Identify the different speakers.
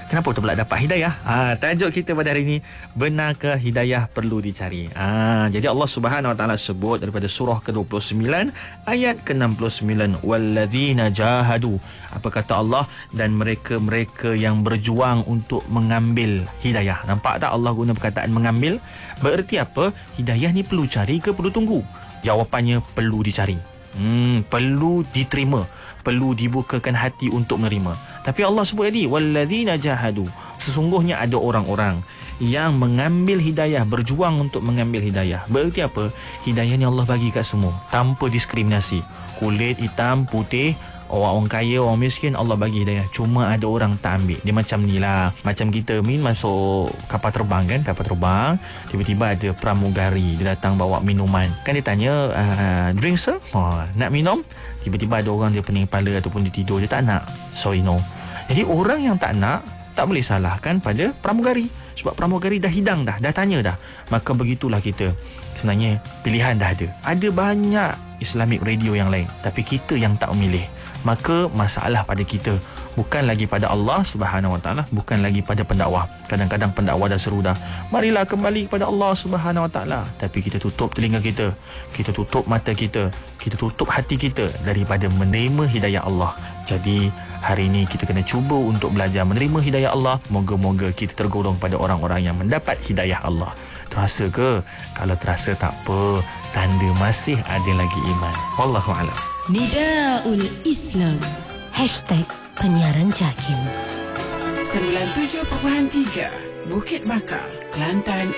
Speaker 1: Kenapa tu pula dapat hidayah? Tajuk kita pada hari ini, benarkah hidayah perlu dicari? Jadi Allah Subhanahu Wa Taala sebut daripada surah ke-29 ayat ke-69, walladzina jahadu. Apa kata Allah? Dan mereka-mereka yang berjuang untuk mengambil hidayah. Nampak tak Allah guna perkataan mengambil? Bererti apa? Hidayah ni perlu cari ke perlu tunggu? Jawapannya perlu dicari. Perlu diterima, perlu dibukakan hati untuk menerima. Tapi Allah sebut tadi, walladzina jahadu. Sesungguhnya ada orang-orang yang mengambil hidayah, berjuang untuk mengambil hidayah. Berarti apa? Hidayah ni Allah bagi kat semua, tanpa diskriminasi. Kulit hitam, putih, orang kaya, orang miskin, Allah bagi hidayah. Cuma ada orang tak ambil. Dia macam ni lah, macam kita masuk kapal terbang kan, kapal terbang, tiba-tiba ada pramugari, dia datang bawa minuman. Kan dia tanya, drink sir? Nak minum? Tiba-tiba ada orang dia pening kepala ataupun dia tidur, dia tak nak. Sorry, no. Jadi orang yang tak nak, tak boleh salahkan pada pramugari. Sebab pramugari dah hidang dah tanya dah. Maka begitulah kita. Sebenarnya pilihan dah ada. Ada banyak Islamic radio yang lain, tapi kita yang tak memilih. Maka masalah pada kita, bukan lagi pada Allah Subhanahu Wa Taala, bukan lagi pada pendakwah. Kadang-kadang pendakwah dah seru dah, marilah kembali kepada Allah Subhanahu Wa Taala, tapi kita tutup telinga kita, kita tutup mata kita, kita tutup hati kita daripada menerima hidayah Allah. Jadi hari ini kita kena cuba untuk belajar menerima hidayah Allah. Moga-moga kita tergolong pada orang-orang yang mendapat hidayah Allah. Terasa ke? Kalau terasa tak apa, tanda masih ada lagi iman. Wallahu a'lam.
Speaker 2: Nidaul Islam
Speaker 3: #penyiaran Jakim
Speaker 2: 97.3 Bukit Bakar, Kelantan,